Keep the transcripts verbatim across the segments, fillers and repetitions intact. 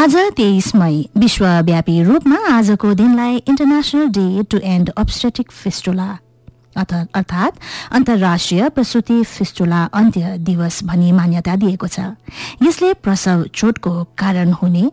आज तेइस मई विश्वव्यापी रूपमा आजको दिनलाई international day to and अब्स्टेटिक fistula अर्थात् अन्तर्राष्ट्रिय प्रसुति फिस्टुला अन्त्य दिवस भनी मान्यता दिएको छ। यसले प्रसव चोटको कारण हुने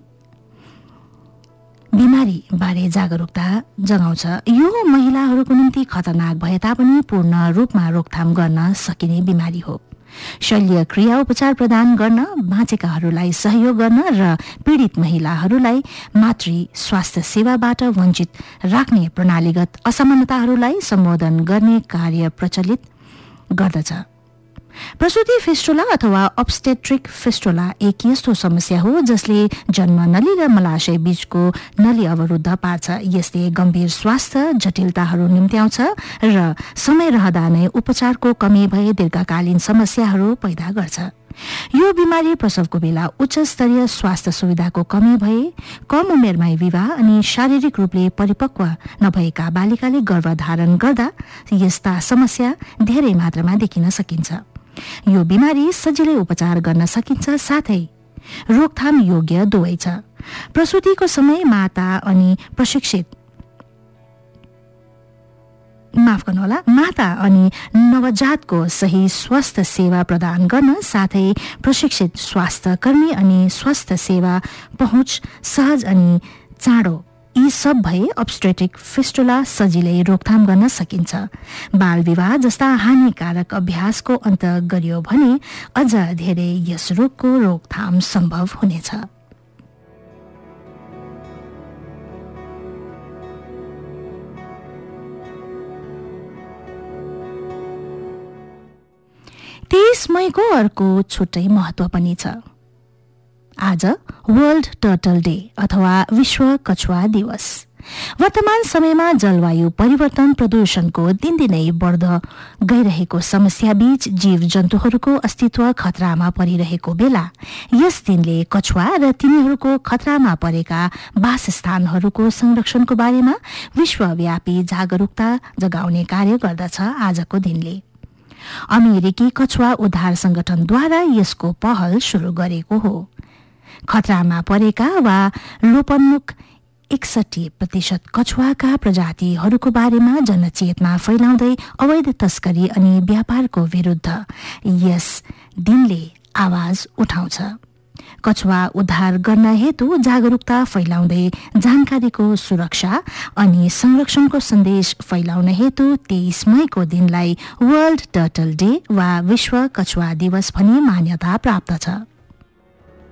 बिमारी बारे जागरूकता जगाउँछ। यो महिलाहरूको निम्ति खतरनाक भए तापनि पूर्ण रूपमा रोकथाम गर्न सकिने बिमारी हो। शल्य क्रिया उपचार प्रदान गर्न, बाँचेकाहरूलाई सहयोग गर्न र पीडित महिलाहरूलाई मातृ स्वास्थ्य सेवाबाट वञ्चित राख्ने प्रणालीगत असमानताहरूलाई सम्बोधन गर्ने कार्य प्रचलित गर्दछ। प्रसुति फिस्टुला अथवा अब्स्टेट्रिक फिस्टुला एक यस्तो समस्या हो जसले जन्म नली र मलाशय बीचको नली अवरुद्ध पार्छ। यसले गम्भीर स्वास्थ्य जटिलताहरू निम्त्याउँछ र समय रहँदा नै उपचारको कमी भए दीर्घकालीन समस्याहरू पैदा गर्छ। यो बिमारी प्रसवको बेला उच्च स्तरीय स्वास्थ्य सुविधाको कमी भए, कम उमेरमै विवाह अनि शारीरिक रूपले परिपक्व नभएका बालिकाले गर्भधारण गर्दा यस्ता समस्या धेरै मात्रामा देखिन सकिन्छ। यो बिमारी सजिलै उपचार गर्न सकिन्छ, साथै रोकथाम योग्य दुवै छ। प्रसुतिको समय माता अनि प्रशिक्षित माफ गर्नुहोला माता अनि नवजातको सही स्वास्थ्य सेवा प्रदान गर्न, साथै प्रशिक्षित स्वास्थ्य कर्मी अनि स्वास्थ्य सेवा पहुँच सहज अनि चाँडो, यी सब भए अब्स्टेटिक फिस्टुला सजिलै रोकथाम गर्न सकिन्छ। बाल विवाह जस्ता हानिकारक अभ्यासको अन्त गरियो भने अझ धेरै यस रोगको रोकथाम सम्भव हुनेछ। तेइस मईको अर्को छुट्टै महत्व पनि छ। आज वर्ल्ड टर्टल डे अथवा विश्व कछुवा दिवस। वर्तमान समयमा जलवायु परिवर्तन प्रदूषणको दिनदिनै बढ्दो गइरहेको समस्या बीच जीव जन्तुहरूको अस्तित्व खतरामा परिरहेको बेला यस दिनले कछुवा र तिनीहरूको खतरामा परेका वासस्थानहरूको संरक्षणको बारेमा विश्वव्यापी जागरूकता जगाउने कार्य गर्दछ। आजको दिनले अमेरिकी कछुवा उद्धार संगठनद्वारा यसको पहल शुरू गरेको हो। खतरामा परेका वा लोपोन्मुख एकसठी प्रतिशत कछुवाका प्रजातिहरूको बारेमा जनचेतना फैलाउँदै अवैध तस्करी अनि व्यापारको विरुद्ध यस दिनले आवाज उठाउँछ। कछुवा उद्धार गर्न हेतु जागरूकता फैलाउँदै जानकारीको सुरक्षा अनि संरक्षणको सन्देश फैलाउन हेतु तेइस मईको दिनलाई वर्ल्ड टर्टल डे वा विश्व कछुवा दिवस भनी मान्यता प्राप्त छ।